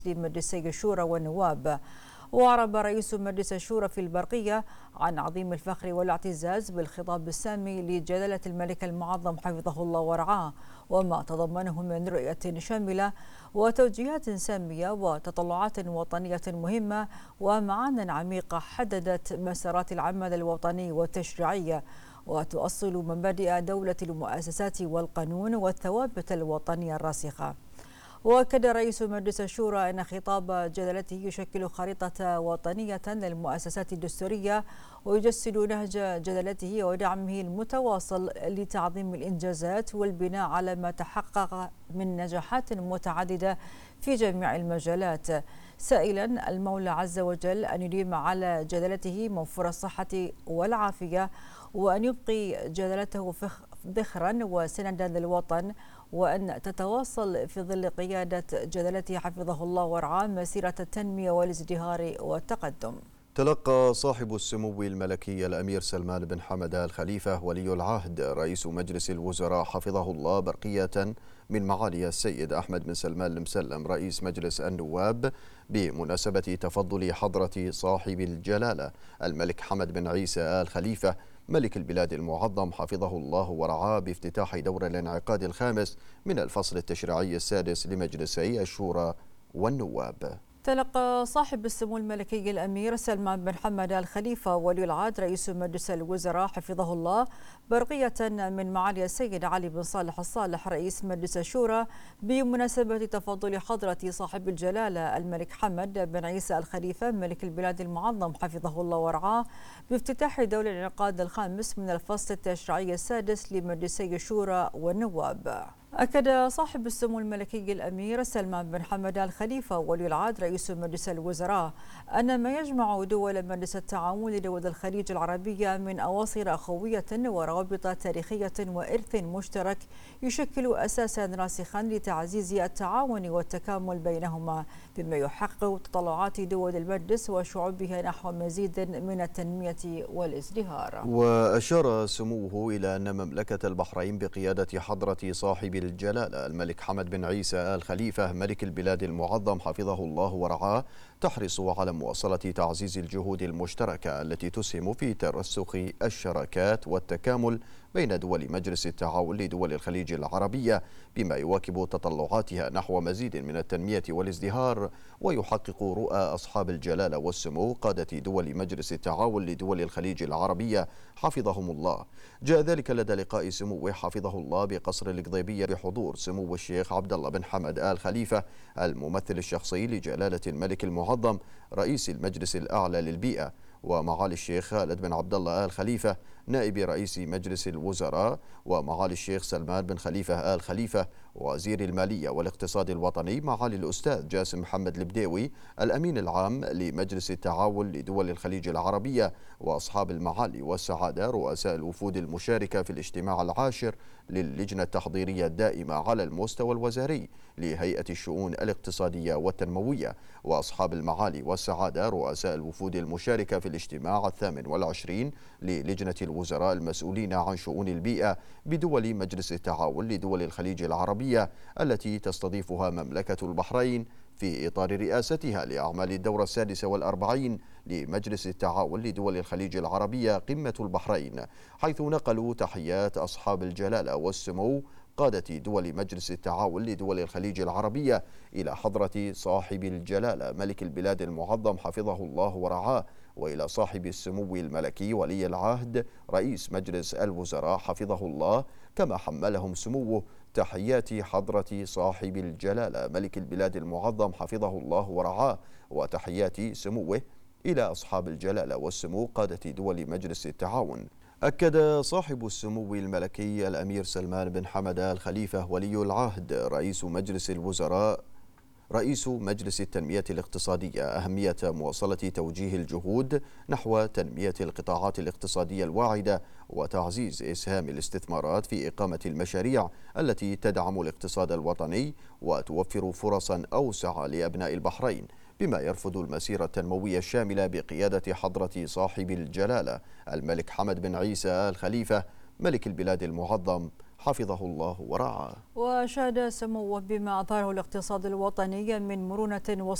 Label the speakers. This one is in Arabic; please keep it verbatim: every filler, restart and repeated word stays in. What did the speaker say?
Speaker 1: لمجلسي الشورى والنواب. وأعرب رئيس مجلس الشورى في البرقية عن عظيم الفخر والاعتزاز بالخطاب السامي لجلالة الملك المعظم حفظه الله ورعاه، وما تضمنه من رؤية شاملة وتوجيهات سامية وتطلعات وطنية مهمة ومعان عميقة حددت مسارات العمل الوطني والتشريعية، وتؤصل مبادئ دولة المؤسسات والقانون والثوابت الوطنية الراسخة. وأكد رئيس مجلس الشورى أن خطاب جلالته يشكل خريطة وطنية للمؤسسات الدستورية، ويجسد نهج جلالته ودعمه المتواصل لتعظيم الإنجازات والبناء على ما تحقق من نجاحات متعددة في جميع المجالات، سائلا المولى عز وجل أن يديم على جلالته موفر الصحة والعافية، وأن يبقي جلالته ذخرا وسندا للوطن، وأن تتواصل في ظل قيادة جلالته حفظه الله ورعاه مسيرة التنمية والازدهار والتقدم.
Speaker 2: تلقى صاحب السمو الملكي الأمير سلمان بن حمد آل خليفة ولي العهد رئيس مجلس الوزراء حفظه الله برقية من معالي السيد أحمد بن سلمان المسلم رئيس مجلس النواب بمناسبة تفضل حضرة صاحب الجلالة الملك حمد بن عيسى آل خليفة ملك البلاد المعظم حفظه الله ورعاه بافتتاح دور الانعقاد الخامس من الفصل التشريعي السادس لمجلسي الشورى والنواب.
Speaker 1: تلقى صاحب السمو الملكي الأمير سلمان بن حمد آل خليفة ولي العهد رئيس مجلس الوزراء حفظه الله برقية من معالي السيد علي بن صالح الصالح رئيس مجلس الشورى بمناسبة تفضل حضرة صاحب الجلالة الملك حمد بن عيسى آل خليفة ملك البلاد المعظم حفظه الله ورعاه بافتتاح دور الانعقاد الخامس من الفصل التشريعي السادس لمجلسي الشورى والنواب. أكد صاحب السمو الملكي الأمير سلمان بن حمد آل خليفة ولي العهد رئيس مجلس الوزراء أن ما يجمع دول مجلس التعاون لدول الخليج العربية من أواصر أخوية وروابط تاريخية وإرث مشترك يشكل أساسا راسخا لتعزيز التعاون والتكامل بينهما، بما يحقق تطلعات دول المجلس وشعوبها نحو مزيد من التنمية والازدهار.
Speaker 2: وأشار سموه إلى أن مملكة البحرين بقيادة حضرة صاحب الجلالة الملك حمد بن عيسى آل خليفة ملك البلاد المعظم حفظه الله ورعاه تحرص على مواصلة تعزيز الجهود المشتركة التي تسهم في ترسخ الشراكات والتكامل بين دول مجلس التعاون لدول الخليج العربية، بما يواكب تطلعاتها نحو مزيد من التنمية والازدهار ويحقق رؤى أصحاب الجلالة والسمو قادة دول مجلس التعاون لدول الخليج العربية حفظهم الله. جاء ذلك لدى لقاء سموه حفظه الله بقصر القضيبية بحضور سمو الشيخ عبد الله بن حمد آل خليفة الممثل الشخصي لجلالة الملك المعظم رئيس المجلس الأعلى للبيئة، ومعالي الشيخ خالد بن عبد الله آل خليفة نائب رئيس مجلس الوزراء، ومعالي الشيخ سلمان بن خليفة آل خليفة وزير المالية والاقتصاد الوطني، معالي الأستاذ جاسم محمد البديوي الأمين العام لمجلس التعاون لدول الخليج العربية، وأصحاب المعالي والسعادة رؤساء الوفود المشاركة في الاجتماع العاشر للجنة التحضيرية الدائمة على المستوى الوزاري لهيئة الشؤون الاقتصادية والتنموية، وأصحاب المعالي والسعادة رؤساء الوفود المشاركة في الاجتماع الثامن والعشرين للجنة الوزراء المسؤولين عن شؤون البيئة بدول مجلس التعاون لدول الخليج العربية التي تستضيفها مملكة البحرين في إطار رئاستها لأعمال الدورة السادسة والأربعين لمجلس التعاون لدول الخليج العربية قمة البحرين، حيث نقلوا تحيات أصحاب الجلالة والسمو قادة دول مجلس التعاون لدول الخليج العربية إلى حضرة صاحب الجلالة ملك البلاد المعظم حفظه الله ورعاه، وإلى صاحب السمو الملكي ولي العهد رئيس مجلس الوزراء حفظه الله، كما حملهم سموه تحيات حضرة صاحب الجلالة ملك البلاد المعظم حفظه الله ورعاه، وتحيات سموه إلى أصحاب الجلالة والسمو قادة دول مجلس التعاون. أكد صاحب السمو الملكي الأمير سلمان بن حمد آل خليفة ولي العهد رئيس مجلس الوزراء رئيس مجلس التنمية الاقتصادية أهمية مواصلة توجيه الجهود نحو تنمية القطاعات الاقتصادية الواعدة وتعزيز إسهام الاستثمارات في إقامة المشاريع التي تدعم الاقتصاد الوطني وتوفر فرصا أوسع لأبناء البحرين، بما يرفض المسيرة التنموية الشاملة بقيادة حضرة صاحب الجلالة الملك حمد بن عيسى آل خليفة ملك البلاد المعظم حفظه الله ورعاه.
Speaker 1: وشهد سموه بما أظهره الاقتصاد الوطني من مرونة